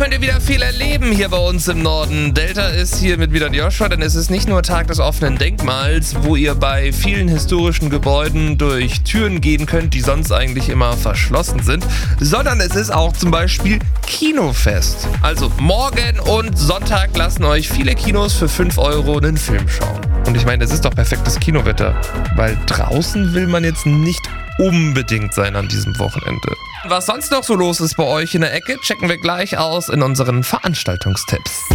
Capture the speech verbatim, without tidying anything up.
Könnt ihr wieder viel erleben hier bei uns im Norden. Delta ist hier mit wieder Joshua, denn es ist nicht nur Tag des offenen Denkmals, wo ihr bei vielen historischen Gebäuden durch Türen gehen könnt, die sonst eigentlich immer verschlossen sind, sondern es ist auch zum Beispiel Kinofest. Also morgen und Sonntag lassen euch viele Kinos für fünf Euro einen Film schauen. Und ich meine, das ist doch perfektes Kinowetter, weil draußen will man jetzt nicht unbedingt sein an diesem Wochenende. Was sonst noch so los ist bei euch in der Ecke, checken wir gleich aus in unseren Veranstaltungstipps.